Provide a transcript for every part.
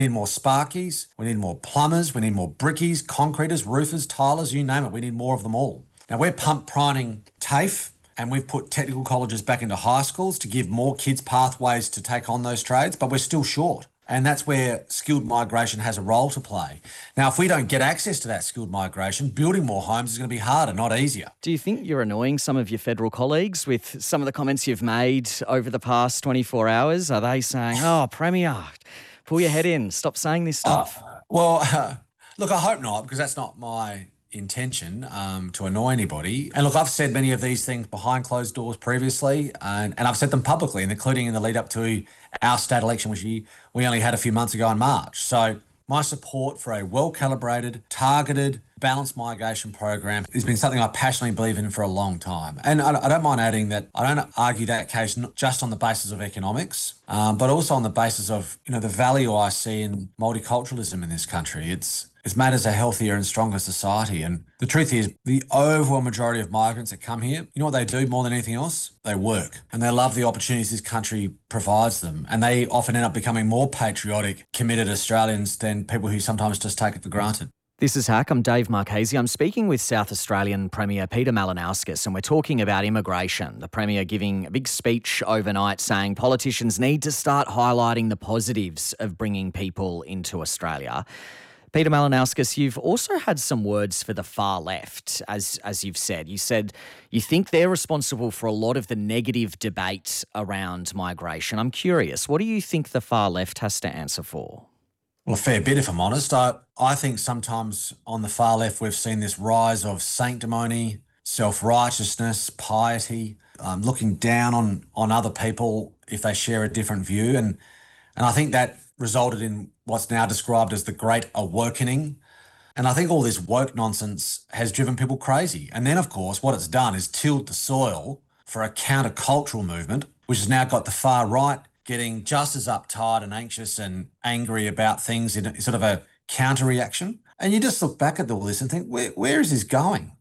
We need more sparkies, we need more plumbers, we need more brickies, concreters, roofers, tilers, you name it. We need more of them all. Now, we're pump priming TAFE, and we've put technical colleges back into high schools to give more kids pathways to take on those trades, but we're still short. And that's where skilled migration has a role to play. Now, if we don't get access to that skilled migration, building more homes is going to be harder, not easier. Do you think you're annoying some of your federal colleagues with some of the comments you've made over the past 24 hours? Are they saying, oh, Premier, pull your head in, stop saying this stuff? Look, I hope not, because that's not my intention to annoy anybody. And look, I've said many of these things behind closed doors previously, and I've said them publicly, and including in the lead up to our state election, which we only had a few months ago in March. So my support for a well-calibrated, targeted, balanced migration program has been something I passionately believe in for a long time. And I don't mind adding that I don't argue that case not just on the basis of economics, but also on the basis of the value I see in multiculturalism in this country. It's made us a healthier and stronger society. And the truth is, the overwhelming majority of migrants that come here, you know what they do more than anything else? They work. And they love the opportunities this country provides them. And they often end up becoming more patriotic, committed Australians than people who sometimes just take it for granted. This is Hack. I'm Dave Marchese. I'm speaking with South Australian Premier Peter Malinauskas, and we're talking about immigration. The Premier giving a big speech overnight saying politicians need to start highlighting the positives of bringing people into Australia. Peter Malinauskas, you've also had some words for the far left, as you've said. You said you think they're responsible for a lot of the negative debate around migration. I'm curious, what do you think the far left has to answer for? Well, a fair bit, if I'm honest. I think sometimes on the far left we've seen this rise of sanctimony, self-righteousness, piety, looking down on other people if they share a different view. And I think that resulted in what's now described as the Great Awakening. And I think all this woke nonsense has driven people crazy. And then, of course, what it's done is tilled the soil for a countercultural movement, which has now got the far right getting just as uptight and anxious and angry about things in sort of a counter-reaction. And you just look back at all this and think, where is this going?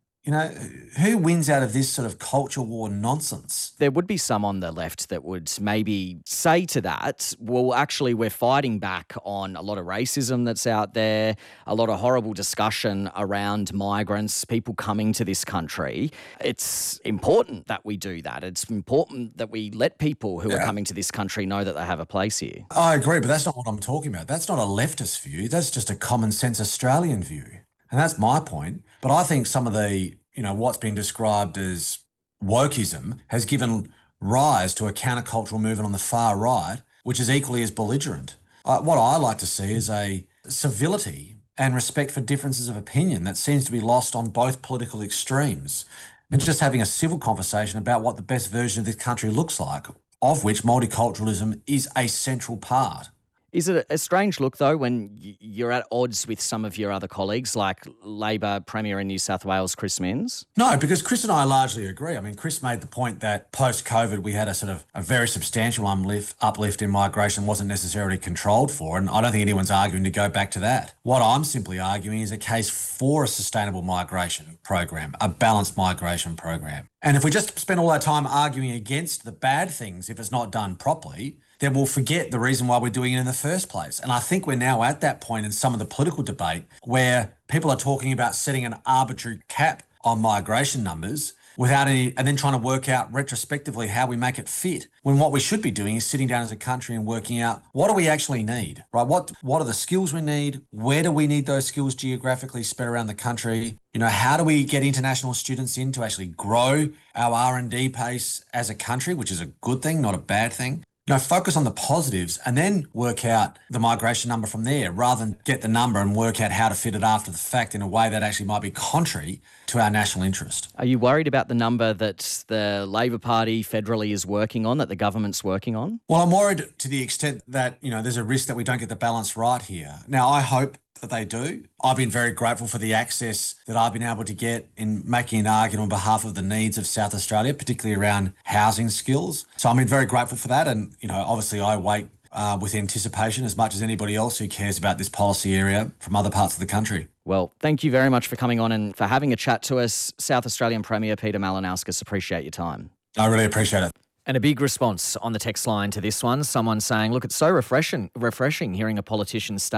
Who wins out of this sort of culture war nonsense? There would be some on the left that would maybe say to that, well, actually, we're fighting back on a lot of racism that's out there, a lot of horrible discussion around migrants, people coming to this country. It's important that we do that. It's important that we let people who are coming to this country know that they have a place here. I agree, but that's not what I'm talking about. That's not a leftist view. That's just a common sense Australian view. And that's my point. But I think some of the, what's been described as wokeism has given rise to a countercultural movement on the far right, which is equally as belligerent. What I like to see is a civility and respect for differences of opinion that seems to be lost on both political extremes. And just having a civil conversation about what the best version of this country looks like, of which multiculturalism is a central part. Is it a strange look, though, when you're at odds with some of your other colleagues, like Labor Premier in New South Wales, Chris Minns? No, because Chris and I largely agree. I mean, Chris made the point that post-COVID we had a sort of a very substantial uplift in migration wasn't necessarily controlled for, and I don't think anyone's arguing to go back to that. What I'm simply arguing is a case for a sustainable migration program, a balanced migration program. And if we just spend all our time arguing against the bad things, if it's not done properly, then we'll forget the reason why we're doing it in the first place. And I think we're now at that point in some of the political debate where people are talking about setting an arbitrary cap on migration numbers without any, and then trying to work out retrospectively how we make it fit. When what we should be doing is sitting down as a country and working out what do we actually need, right? What are the skills we need? Where do we need those skills geographically spread around the country? How do we get international students in to actually grow our R&D pace as a country, which is a good thing, not a bad thing? Focus on the positives and then work out the migration number from there rather than get the number and work out how to fit it after the fact in a way that actually might be contrary to our national interest. Are you worried about the number that the Labor Party federally is working on, that the government's working on? Well, I'm worried to the extent that, there's a risk that we don't get the balance right here. Now, I hope that they do. I've been very grateful for the access that I've been able to get in making an argument on behalf of the needs of South Australia, particularly around housing skills. So I'm very grateful for that. And, obviously I wait with anticipation as much as anybody else who cares about this policy area from other parts of the country. Well, thank you very much for coming on and for having a chat to us. South Australian Premier Peter Malinauskas, appreciate your time. I really appreciate it. And a big response on the text line to this one. Someone saying, look, it's so refreshing hearing a politician state